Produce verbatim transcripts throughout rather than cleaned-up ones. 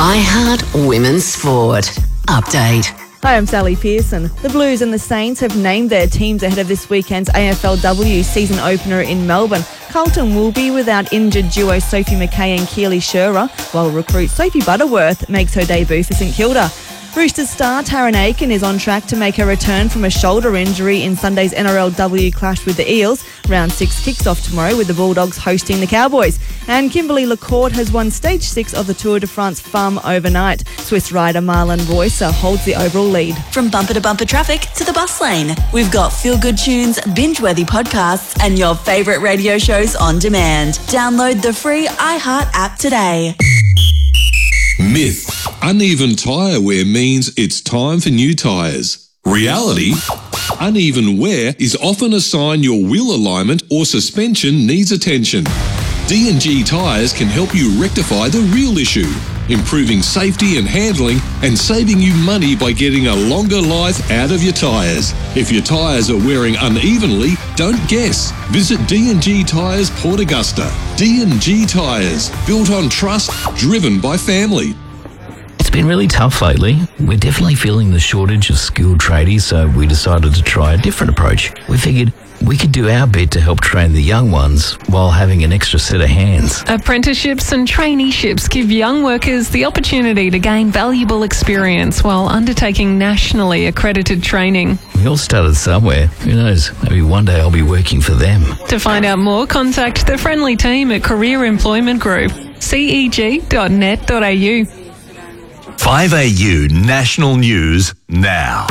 iHeart Women's Sport. Update. Hi, I'm Sally Pearson. The Blues and the Saints have named their teams ahead of this weekend's A F L W season opener in Melbourne. Carlton will be without injured duo Sophie Mackay and Keely Shearer, while recruit Sophie Butterworth makes her debut for St Kilda. Roosters star Taryn Aiken is on track to make her return from a shoulder injury in Sunday's N R L W clash with the Eels. Round six kicks off tomorrow with the Bulldogs hosting the Cowboys. And Kimberly Lacourt has won stage six of the Tour de France Femme overnight. Swiss rider Marlon Reusser holds the overall lead. From bumper to bumper traffic to the bus lane, we've got feel-good tunes, binge-worthy podcasts and your favourite radio shows on demand. Download the free iHeart app today. Myth. Uneven tyre wear means it's time for new tyres. Reality. Uneven wear is often a sign your wheel alignment or suspension needs attention. D and G tyres can help you rectify the real issue, improving safety and handling and saving you money by getting a longer life out of your tyres. If your tyres are wearing unevenly, don't guess. Visit D and G Tyres Port Augusta. D and G Tyres, built on trust, driven by family. It's been really tough lately. We're definitely feeling the shortage of skilled tradies, so we decided to try a different approach. We figured we could do our bit to help train the young ones while having an extra set of hands. Apprenticeships and traineeships give young workers the opportunity to gain valuable experience while undertaking nationally accredited training. We all started somewhere. Who knows? Maybe one day I'll be working for them. To find out more, contact the friendly team at Career Employment Group, c e g dot net dot a u. five A U National News now.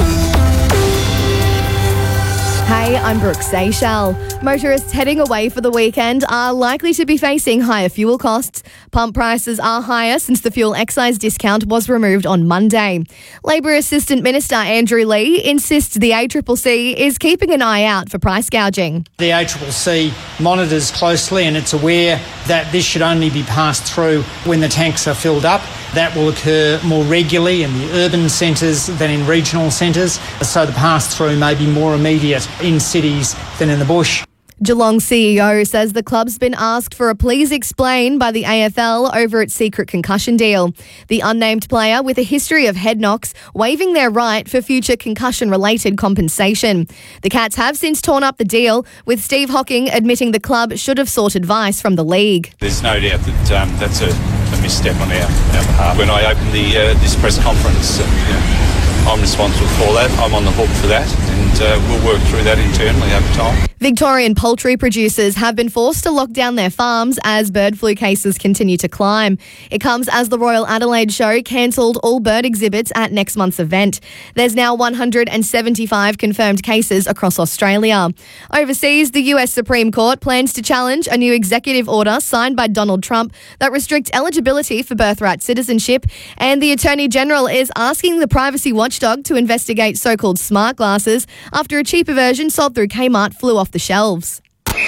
Hey, I'm Brooke Seychelles. Motorists heading away for the weekend are likely to be facing higher fuel costs. Pump prices are higher since the fuel excise discount was removed on Monday. Labor Assistant Minister Andrew Lee insists the A C C C is keeping an eye out for price gouging. The A C C C monitors closely and it's aware that this should only be passed through when the tanks are filled up. That will occur more regularly in the urban centres than in regional centres, so the pass-through may be more immediate in cities than in the bush. Geelong C E O says the club's been asked for a please explain by the A F L over its secret concussion deal. The unnamed player with a history of head knocks waiving their right for future concussion-related compensation. The Cats have since torn up the deal, with Steve Hocking admitting the club should have sought advice from the league. There's no doubt that um, that's a, a misstep on our, our behalf. When I opened the uh, this press conference, uh, you know, I'm responsible for that. I'm on the hook for that, and uh, we'll work through that internally over time. Victorian poultry producers have been forced to lock down their farms as bird flu cases continue to climb. It comes as the Royal Adelaide Show cancelled all bird exhibits at next month's event. There's now one hundred seventy-five confirmed cases across Australia. Overseas, the U S Supreme Court plans to challenge a new executive order signed by Donald Trump that restricts eligibility for birthright citizenship, and the Attorney General is asking the privacy watchdog to investigate so-called smart glasses after a cheaper version sold through Kmart flew off the shelves.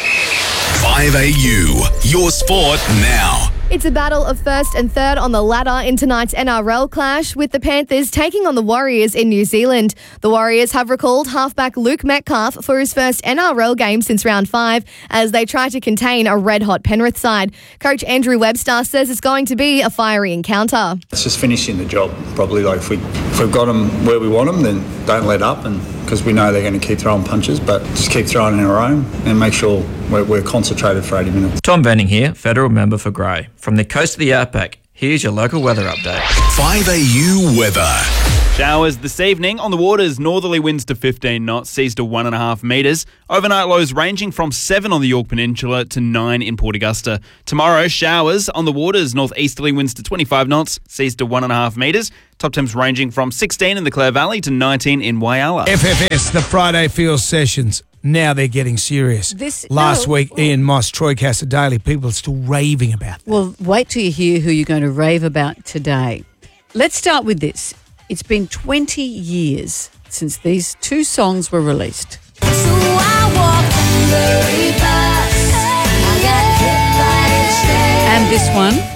five A U, your sport now. It's a battle of first and third on the ladder in tonight's N R L clash, with the Panthers taking on the Warriors in New Zealand. The Warriors have recalled halfback Luke Metcalf for his first N R L game since round five as they try to contain a red-hot Penrith side. Coach Andrew Webster says it's going to be a fiery encounter. It's just finishing the job, probably. Like if, we, if we've got them where we want them, then don't let up, and because we know they're going to keep throwing punches, but just keep throwing in our own and make sure we're, we're concentrated for eighty minutes. Tom Venning here, federal member for Grey. From the coast of the outback, here's your local weather update. five A U weather. Showers this evening on the waters. Northerly winds to fifteen knots, seas to one and a half metres. Overnight lows ranging from seven on the Yorke Peninsula to nine in Port Augusta. Tomorrow, showers on the waters. Northeasterly winds to twenty-five knots, seas to one and a half metres. Top temps ranging from sixteen in the Clare Valley to nineteen in Whyalla. F F S, the Friday Field Sessions. Now they're getting serious. This, Last no, week, Ian Moss, Troy Casadale, people are still raving about that. Well, wait till you hear who you're going to rave about today. Let's start with this. It's been twenty years since these two songs were released. So I walked very fast. I got hit by a train. And this one